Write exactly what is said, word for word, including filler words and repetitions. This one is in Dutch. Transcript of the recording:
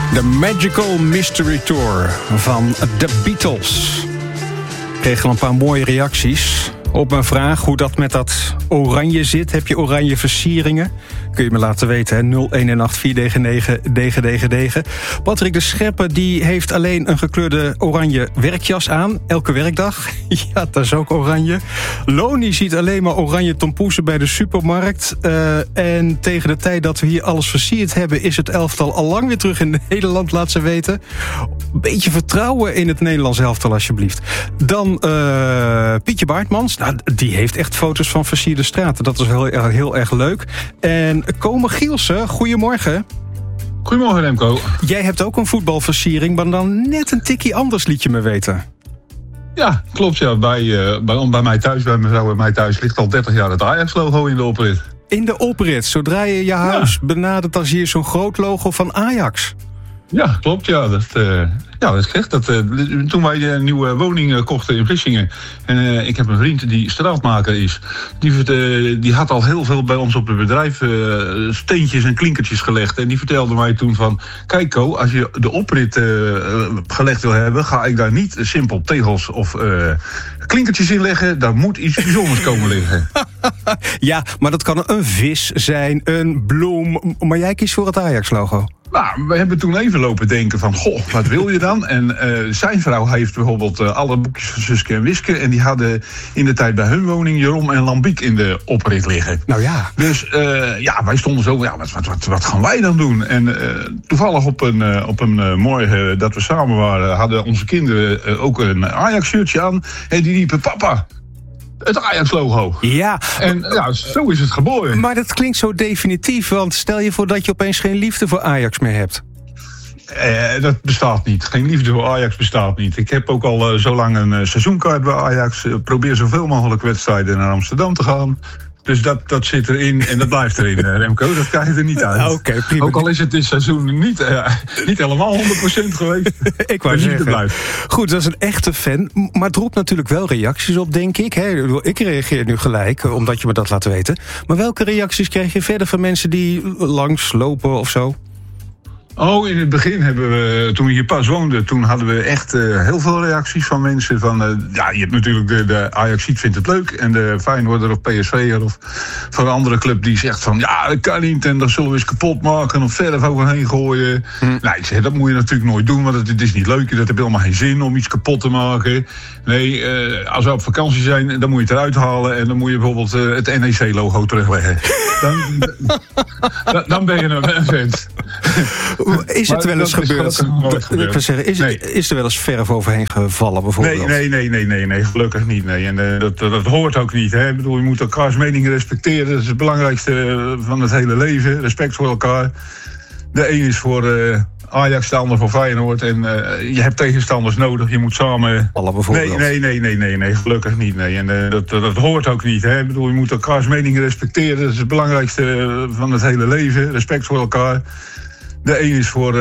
De Magical Mystery Tour van The Beatles. Ik kreeg al een paar mooie reacties op mijn vraag hoe dat met dat oranje zit. Heb je oranje versieringen? Kun je me laten weten, hè? nul een acht vier negen negen negen negen negen. Patrick de Schepper die heeft alleen een gekleurde oranje werkjas aan. Elke werkdag. Ja, dat is ook oranje. Loni ziet alleen maar oranje tompoesen bij de supermarkt. Uh, en tegen de tijd dat we hier alles versierd hebben, is het elftal al lang weer terug in Nederland, laat ze weten. Een beetje vertrouwen in het Nederlands elftal, alsjeblieft. Dan uh, Pietje Baartmans. Nou, die heeft echt foto's van versierde straten. Dat is heel, heel, heel erg leuk. En Komen Gielsen, goedemorgen. Goedemorgen, Remco. Jij hebt ook een voetbalversiering, maar dan net een tikkie anders, liet je me weten. Ja, klopt. Ja. Bij, uh, bij, bij mij thuis, bij mevrouw bij mij thuis, ligt al dertig jaar het Ajax-logo in de oprit. In de oprit, zodra je je huis ja. benadert, dan zie je zo'n groot logo van Ajax. Ja, klopt. Ja, dat, uh, ja, dat is echt. Dat, uh, toen wij een nieuwe woning uh, kochten in Vlissingen. En uh, ik heb een vriend die straatmaker is. Die, uh, die had al heel veel bij ons op het bedrijf uh, steentjes en klinkertjes gelegd. En die vertelde mij toen van, kijk Co, als je de oprit uh, gelegd wil hebben, ga ik daar niet simpel tegels of uh, klinkertjes in leggen. Daar moet iets bijzonders komen liggen. Ja, maar dat kan een vis zijn, een bloem. Maar jij kiest voor het Ajax-logo. Nou, we hebben toen even lopen denken van, goh, wat wil je dan? En uh, zijn vrouw heeft bijvoorbeeld uh, alle boekjes van Suske en Wiske. En die hadden in de tijd bij hun woning Jeroen en Lambiek in de oprit liggen. Nou ja. Dus uh, ja, wij stonden zo, ja, wat, wat, wat, wat gaan wij dan doen? En uh, toevallig op een, uh, op een uh, morgen dat we samen waren, hadden onze kinderen uh, ook een Ajax-shirtje aan. En die riepen, papa, het Ajax-logo. Ja. En ja, zo is het geboren. Maar dat klinkt zo definitief, want stel je voor dat je opeens geen liefde voor Ajax meer hebt. Eh, dat bestaat niet. Geen liefde voor Ajax bestaat niet. Ik heb ook al uh, zo lang een uh, seizoenkaart bij Ajax. Uh, probeer zoveel mogelijk wedstrijden naar Amsterdam te gaan. Dus dat, dat zit erin en dat blijft erin, Remco. Dat krijg je er niet uit. Okay, prima. Ook al is het dit seizoen niet, uh, niet helemaal honderd procent geweest. Ik wou zeggen. Goed, dat is een echte fan. Maar het roept natuurlijk wel reacties op, denk ik. Hè? Ik reageer nu gelijk, omdat je me dat laat weten. Maar welke reacties krijg je verder van mensen die langs lopen of zo? Oh, in het begin hebben we, toen we hier pas woonden, toen hadden we echt uh, heel veel reacties van mensen. Van, uh, ja, je hebt natuurlijk de, de Ajaxiet vindt het leuk. En de Feyenoorder of P S V'er of van een andere club die zegt van, ja, dat kan niet. En dat zullen we eens kapot maken of verf overheen gooien. Hm. Nou, ik zeg, dat moet je natuurlijk nooit doen, want het, het is niet leuk. Dat heeft helemaal geen zin om iets kapot te maken. Nee, uh, als we op vakantie zijn, dan moet je het eruit halen. En dan moet je bijvoorbeeld uh, het N E C-logo terugleggen. Dan, dan, dan ben je een vent. Is het wel eens gebeurd? Ik wil zeggen, is, nee. het, is er wel eens verf overheen gevallen bijvoorbeeld? Nee, nee, nee, nee, nee, gelukkig niet. Nee. En uh, dat, dat hoort ook niet. Hè. Ik bedoel, je moet elkaars meningen respecteren. Dat is het belangrijkste van het hele leven. Respect voor elkaar. De een is voor uh, Ajax, de ander voor Feyenoord. En uh, je hebt tegenstanders nodig. Je moet samen. Alle bijvoorbeeld. Nee, nee, nee, nee, nee, nee, gelukkig niet. Nee. En uh, dat, dat hoort ook niet. Hè. Ik bedoel, je moet elkaars meningen respecteren. Dat is het belangrijkste van het hele leven. Respect voor elkaar. De een is voor